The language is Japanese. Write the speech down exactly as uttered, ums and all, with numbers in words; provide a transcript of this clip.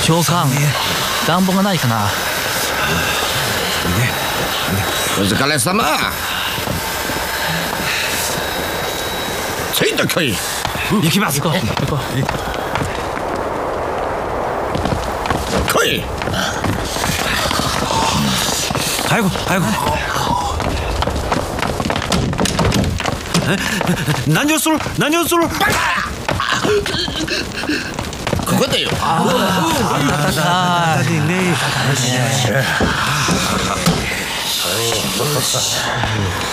教官、暖房がないかな。 お疲れ様。ついてこい。 行きます。 行こう行こう。 来い。 早く早く。え、何をする何をする。 ここだよ。 あったかいね。